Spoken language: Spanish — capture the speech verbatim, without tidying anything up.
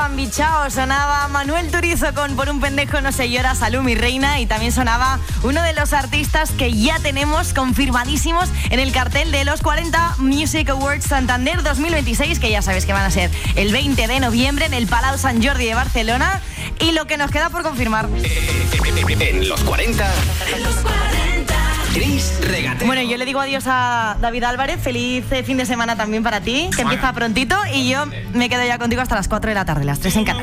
Bambi Chao, sonaba Manuel Turizo con Por un pendejo no se llora, Salud mi reina, y también sonaba uno de los artistas que ya tenemos confirmadísimos en el cartel de los cuarenta Music Awards Santander dos mil veintiséis, que ya sabes que van a ser el veinte de noviembre en el Palau Sant Jordi de Barcelona, y lo que nos queda por confirmar. En los cuarenta. En los cuarenta. Chris Regatero. Bueno, yo le digo adiós a David Álvarez. Feliz fin de semana también para ti, que empieza prontito, y yo me quedo ya contigo hasta las cuatro de la tarde, las tres en Canarias.